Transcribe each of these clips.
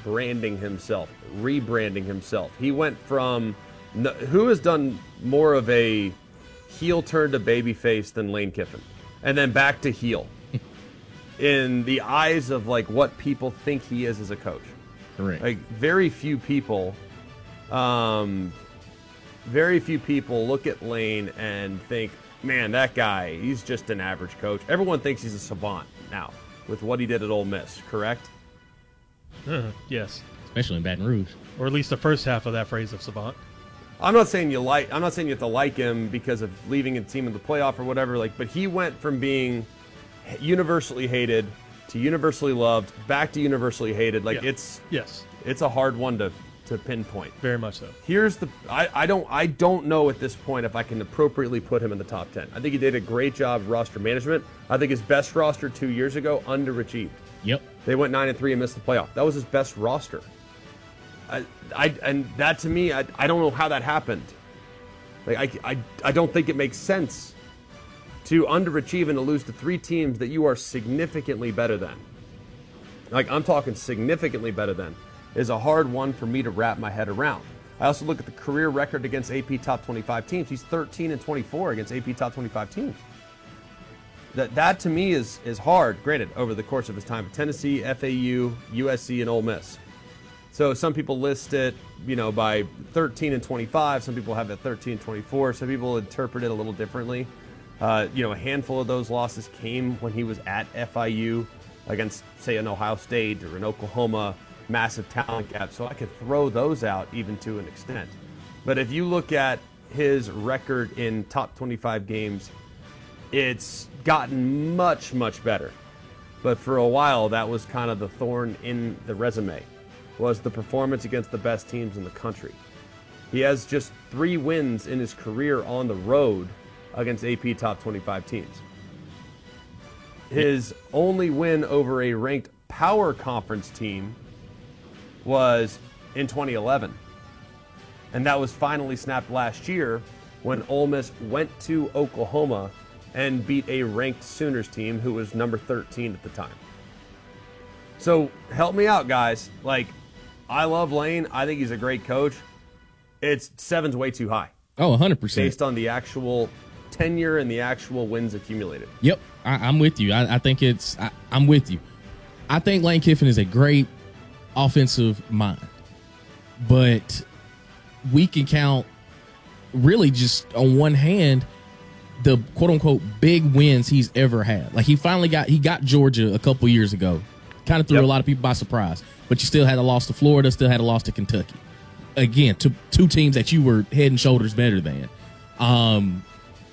branding himself, rebranding himself. He went from who has done more of a heel turn to babyface than Lane Kiffin, and then back to heel in the eyes of like what people think he is as a coach. Correct. Like very few people look at Lane and think, man, that guy, he's just an average coach. Everyone thinks he's a savant now with what he did at Ole Miss, correct? Yes. Especially in Baton Rouge. Or at least the first half of that phrase of savant. I'm not saying you have to like him because of leaving a team in the playoff or whatever, but he went from being universally hated to universally loved, back to universally hated. It's a hard one to pinpoint. Very much so. Here's the I don't know at this point if I can appropriately put him in the top 10. I think he did a great job of roster management. I think his best roster 2 years ago underachieved. Yep. They went 9-3 and missed the playoff. That was his best roster. And that to me, I don't know how that happened. I don't think it makes sense to underachieve and to lose to 3 teams that you are significantly better than. I'm talking significantly better than. Is a hard one for me to wrap my head around. I also look at the career record against AP top 25 teams. He's 13-24 against AP top 25 teams. That to me is hard, granted, over the course of his time at Tennessee, FAU, USC, and Ole Miss. So some people list it, by 13-25. Some people have it 13-24. Some people interpret it a little differently. A handful of those losses came when he was at FIU against, say, an Ohio State or an Oklahoma. Massive talent gap, so I could throw those out even to an extent. But if you look at his record in top 25 games, it's gotten much, much better. But for a while, that was kind of the thorn in the resume, was the performance against the best teams in the country. He has just 3 wins in his career on the road against AP top 25 teams. His only win over a ranked power conference team was in 2011. And that was finally snapped last year when Ole Miss went to Oklahoma and beat a ranked Sooners team who was number 13 at the time. So help me out, guys. I love Lane. I think he's a great coach. 7's way too high. Oh, 100%. Based on the actual tenure and the actual wins accumulated. Yep, I'm with you. I think I'm with you. I think Lane Kiffin is a great offensive mind, but we can count really just on one hand the quote-unquote big wins he's ever had. He got Georgia a couple years ago, kind of threw a lot of people by surprise, but you still had a loss to Florida, still had a loss to Kentucky, again, to 2 teams that you were head and shoulders better than. I'm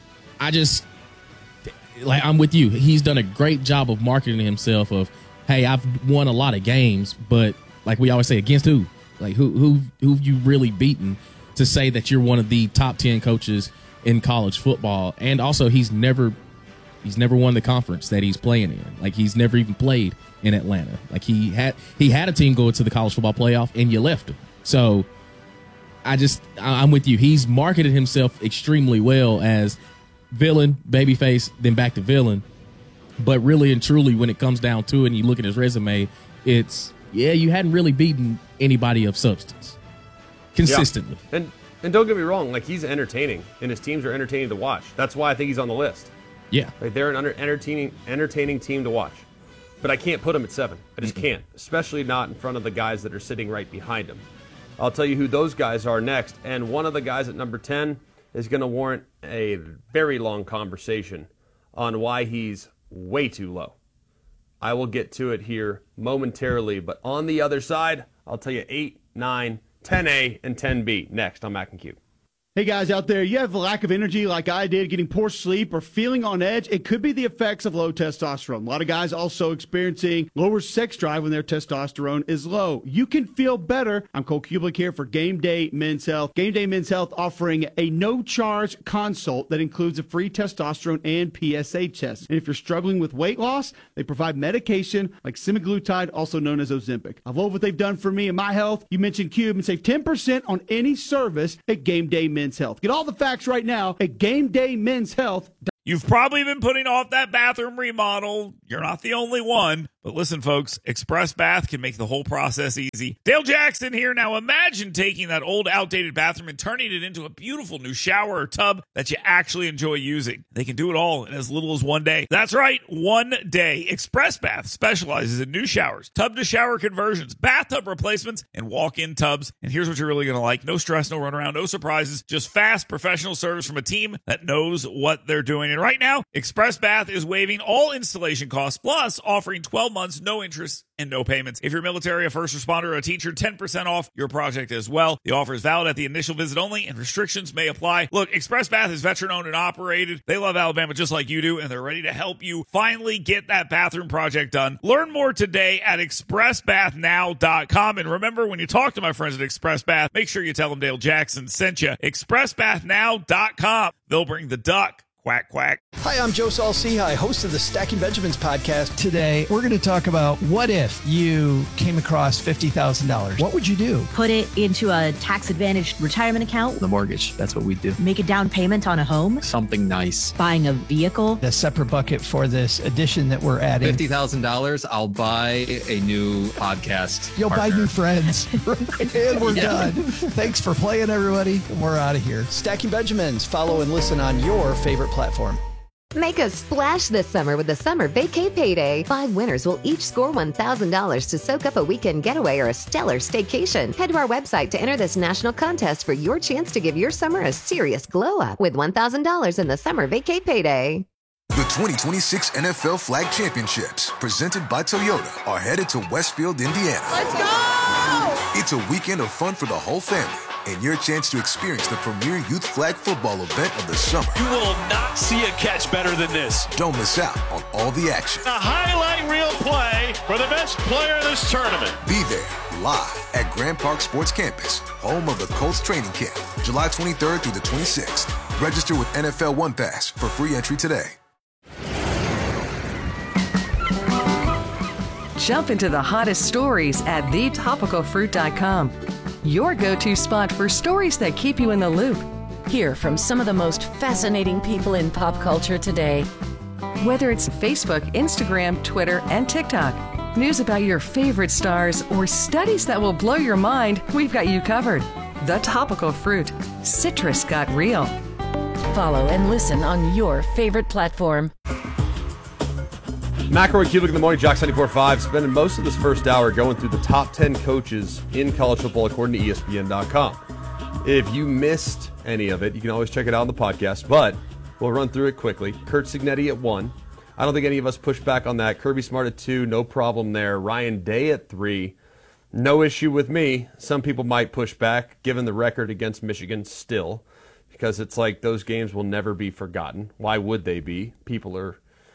with you. He's done a great job of marketing himself of, hey, I've won a lot of games, but like we always say, against who? Who've you really beaten to say that you're one of the top 10 coaches in college football? And also, he's never won the conference that he's playing in. He's never even played in Atlanta. He had a team go to the college football playoff, and you left him. So I'm with you. He's marketed himself extremely well as villain, babyface, then back to villain. But really and truly, when it comes down to it, and you look at his resume, it's, you hadn't really beaten anybody of substance consistently. Yeah. And don't get me wrong, he's entertaining, and his teams are entertaining to watch. That's why I think he's on the list. Yeah. They're an entertaining team to watch. But I can't put him at 7. I just can't, especially not in front of the guys that are sitting right behind him. I'll tell you who those guys are next, and one of the guys at number 10 is going to warrant a very long conversation on why he's way too low. I will get to it here momentarily, but on the other side, I'll tell you 8, 9, 10A, and 10B next on Mac and Q. Hey guys out there, you have a lack of energy like I did, getting poor sleep or feeling on edge. It could be the effects of low testosterone. A lot of guys also experiencing lower sex drive when their testosterone is low. You can feel better. I'm Cole Kublik here for Game Day Men's Health. Game Day Men's Health offering a no-charge consult that includes a free testosterone and PSA test. And if you're struggling with weight loss, they provide medication like semaglutide, also known as Ozempic. I love what they've done for me and my health. You mentioned Cube and save 10% on any service at Game Day Men's Health. Get all the facts right now at GameDayMen'sHealth.com. You've probably been putting off that bathroom remodel. You're not the only one. But listen, folks, Express Bath can make the whole process easy. Dale Jackson here. Now imagine taking that old, outdated bathroom and turning it into a beautiful new shower or tub that you actually enjoy using. They can do it all in as little as 1 day. That's right, 1 day. Express Bath specializes in new showers, tub-to-shower conversions, bathtub replacements, and walk-in tubs. And here's what you're really going to like. No stress, no runaround, no surprises, just fast professional service from a team that knows what they're doing. And right now, Express Bath is waiving all installation costs, plus offering 12 months, no interest, and no payments. If you're military, a first responder, or a teacher, 10% off your project as well. The offer is valid at the initial visit only, and restrictions may apply. Look, Express Bath is veteran-owned and operated. They love Alabama just like you do, and they're ready to help you finally get that bathroom project done. Learn more today at expressbathnow.com. And remember, when you talk to my friends at Express Bath, make sure you tell them Dale Jackson sent you. expressbathnow.com. They'll bring the duck. Quack, quack. Hi, I'm Joe Saul-Sehy, host of the Stacking Benjamins podcast. Today, we're going to talk about what if you came across $50,000. What would you do? Put it into a tax-advantaged retirement account. The mortgage, that's what we do. Make a down payment on a home. Something nice. Buying a vehicle. A separate bucket for this addition that we're adding. $50,000, I'll buy a new podcast. You'll partner. buy new friends. And we're done. Thanks for playing, everybody. We're out of here. Stacking Benjamins. Follow and listen on your favorite platform. Make a splash this summer with the Summer Vacay Payday. 5 winners will each score $1,000 to soak up a weekend getaway or a stellar staycation. Head to our website to enter this national contest for your chance to give your summer a serious glow up with $1,000 in the Summer Vacay Payday. The 2026 NFL Flag Championships, presented by Toyota, are headed to Westfield, Indiana. Let's go! It's a weekend of fun for the whole family and your chance to experience the premier youth flag football event of the summer. You will not see a catch better than this. Don't miss out on all the action. A highlight reel play for the best player in this tournament. Be there live at Grand Park Sports Campus, home of the Colts training camp, July 23rd through the 26th. Register with NFL One Pass for free entry today. Jump into the hottest stories at thetopicalfruit.com. Your go-to spot for stories that keep you in the loop. Hear from some of the most fascinating people in pop culture today. Whether it's Facebook, Instagram, Twitter, and TikTok, news about your favorite stars, or studies that will blow your mind, we've got you covered. The Topical Fruit. Citrus got real. Follow and listen on your favorite platform. Macro and Cubic in the morning, Jock 94.5, spending most of this first hour going through the top 10 coaches in college football according to ESPN.com. If you missed any of it, you can always check it out on the podcast, but we'll run through it quickly. Curt Cignetti at 1. I don't think any of us pushed back on that. Kirby Smart at 2, no problem there. Ryan Day at 3, no issue with me. Some people might push back, given the record against Michigan still, because it's like those games will never be forgotten. Why would they be? People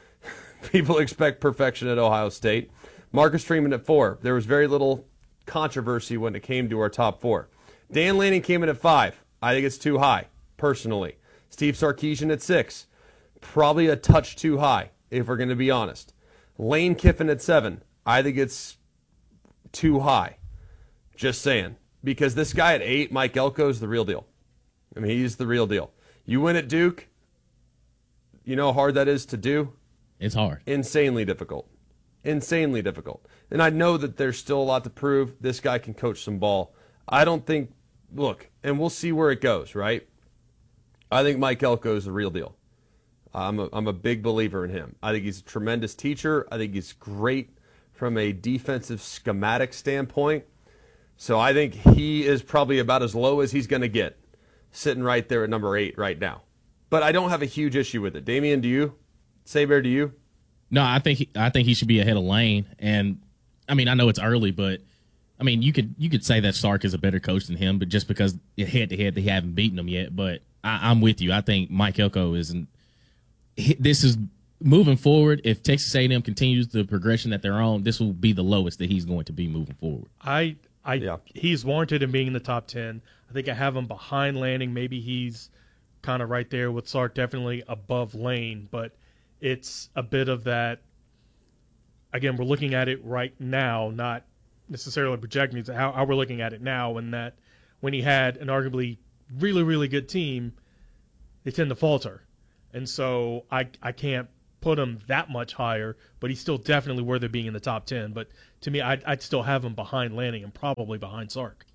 expect perfection at Ohio State. Marcus Freeman at 4. There was very little controversy when it came to our top 4. Dan Lanning came in at 5. I think it's too high, personally. Steve Sarkisian at 6. Probably a touch too high, if we're going to be honest. Lane Kiffin at 7. I think it's too high. Just saying. Because this guy at 8, Mike Elko, is the real deal. I mean, he's the real deal. You win at Duke, you know how hard that is to do? It's hard. Insanely difficult. Insanely difficult. And I know that there's still a lot to prove. This guy can coach some ball. I don't think, look, and we'll see where it goes, right? I think Mike Elko is the real deal. I'm a big believer in him. I think he's a tremendous teacher. I think he's great from a defensive schematic standpoint. So I think he is probably about as low as he's going to get, sitting right there at number 8 right now. But I don't have a huge issue with it. Damian, do you? Saber, do you? No, I think he should be ahead of Lane. And I mean, I know it's early, but I mean, you could say that Sark is a better coach than him, but just because head to head they haven't beaten him yet. But I'm with you. I think Mike Elko isn't. This is moving forward. If Texas A&M continues the progression that they're on, this will be the lowest that he's going to be moving forward. He's warranted in being in the top 10. I think I have him behind Lanning. Maybe he's kind of right there with Sark, definitely above Lane, but it's a bit of that. Again, we're looking at it right now, not necessarily projecting. It's how we're looking at it now, and that when he had an arguably really, really good team, they tend to falter. And so I can't put him that much higher, but he's still definitely worthy of being in the top 10. But to me, I'd still have him behind Lanning and probably behind Sark.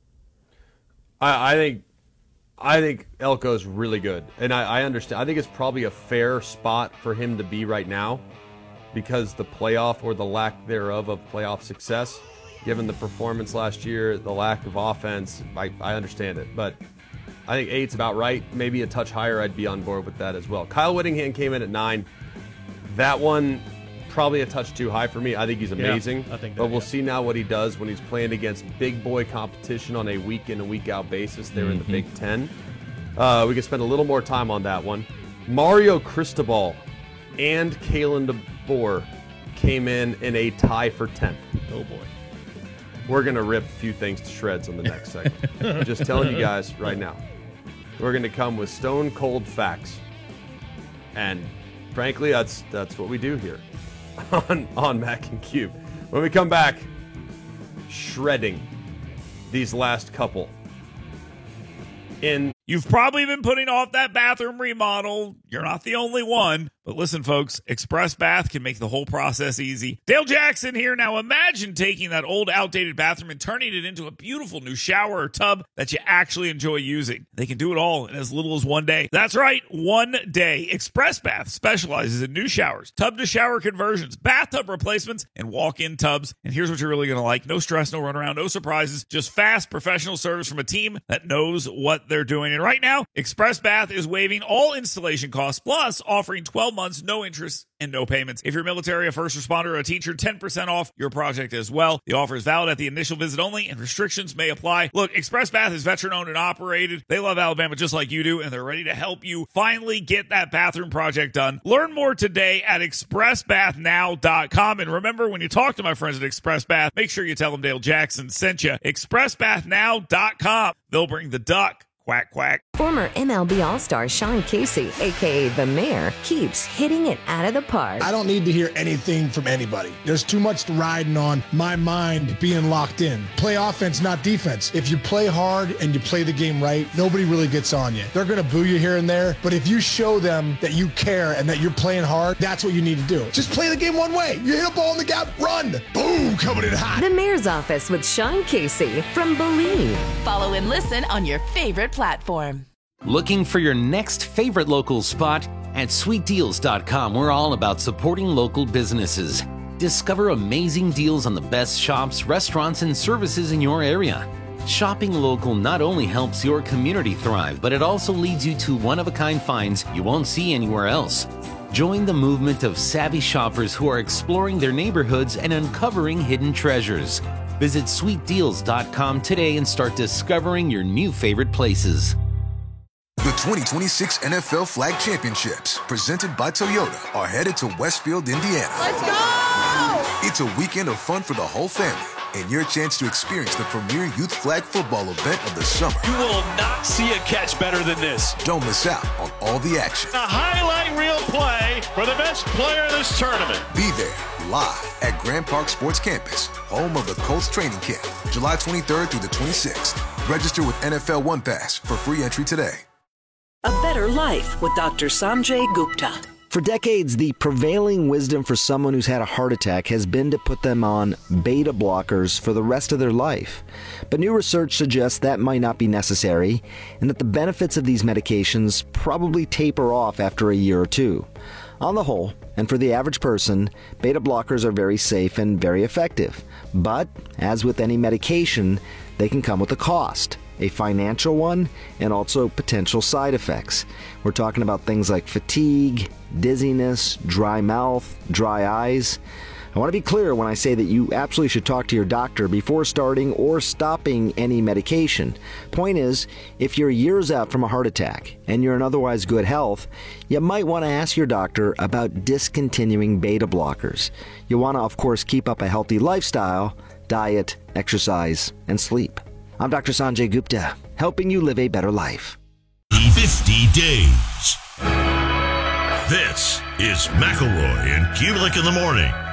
I think Elko's really good, and I understand. I think it's probably a fair spot for him to be right now because the playoff or the lack thereof of playoff success, given the performance last year, the lack of offense, I understand it. But I think 8's about right. Maybe a touch higher, I'd be on board with that as well. Kyle Whittingham came in at 9. That one, probably a touch too high for me. I think he's amazing. Yeah, I think that, but we'll see now what he does when he's playing against big boy competition on a week in and week out basis there in the Big Ten. We can spend a little more time on that one. Mario Cristobal and Kalen DeBoer came in a tie for 10th. Oh, boy. We're going to rip a few things to shreds on the next segment. Just telling you guys right now. We're going to come with stone cold facts. And frankly, that's what we do here on Mac and Cube. When we come back, shredding these last couple. You've probably been putting off that bathroom remodel. You're not the only one. But listen, folks, Express Bath can make the whole process easy. Dale Jackson here. Now imagine taking that old, outdated bathroom and turning it into a beautiful new shower or tub that you actually enjoy using. They can do it all in as little as 1 day. That's right, 1 day. Express Bath specializes in new showers, tub-to-shower conversions, bathtub replacements, and walk-in tubs. And here's what you're really going to like. No stress, no runaround, no surprises. Just fast, professional service from a team that knows what they're doing. And right now, Express Bath is waiving all installation costs, plus offering 12 months, no interest, and no payments. If you're military, a first responder, or a teacher, 10% off your project as well. The offer is valid at the initial visit only, and restrictions may apply. Look, Express Bath is veteran-owned and operated. They love Alabama just like you do, and they're ready to help you finally get that bathroom project done. Learn more today at expressbathnow.com. And remember, when you talk to my friends at Express Bath, make sure you tell them Dale Jackson sent you. expressbathnow.com. They'll bring the duck. Quack, quack. Former MLB All-Star Sean Casey, a.k.a. The Mayor, keeps hitting it out of the park. I don't need to hear anything from anybody. There's too much riding on my mind being locked in. Play offense, not defense. If you play hard and you play the game right, nobody really gets on you. They're going to boo you here and there, but if you show them that you care and that you're playing hard, that's what you need to do. Just play the game one way. You hit a ball in the gap, run. Boom, coming in hot. The Mayor's Office with Sean Casey from Believe. Follow and listen on your favorite platform. Looking for your next favorite local spot? At sweetdeals.com, we're all about supporting local businesses. Discover amazing deals on the best shops, restaurants, and services in your area. Shopping local not only helps your community thrive, but it also leads you to one-of-a-kind finds you won't see anywhere else. Join the movement of savvy shoppers who are exploring their neighborhoods and uncovering hidden treasures. Visit sweetdeals.com today and start discovering your new favorite places. The 2026 NFL Flag Championships, presented by Toyota, are headed to Westfield, Indiana. Let's go! It's a weekend of fun for the whole family and your chance to experience the premier youth flag football event of the summer. You will not see a catch better than this. Don't miss out on all the action. A highlight reel play for the best player in this tournament. Be there live at Grand Park Sports Campus, home of the Colts training camp, July 23rd through the 26th. Register with NFL One Pass for free entry today. A better life with Dr. Sanjay Gupta. For decades, the prevailing wisdom for someone who's had a heart attack has been to put them on beta blockers for the rest of their life. But new research suggests that might not be necessary, and that the benefits of these medications probably taper off after a year or two. On the whole, and for the average person, beta blockers are very safe and very effective. But, as with any medication, they can come with a cost. A financial one, and also potential side effects. We're talking about things like fatigue, dizziness, dry mouth, dry eyes. I want to be clear when I say that you absolutely should talk to your doctor before starting or stopping any medication. Point is, if you're years out from a heart attack and you're in otherwise good health, you might want to ask your doctor about discontinuing beta blockers. You want to, of course, keep up a healthy lifestyle, diet, exercise, and sleep. I'm Dr. Sanjay Gupta, helping you live a better life. 50 days. This is McElroy and Kulik in the morning.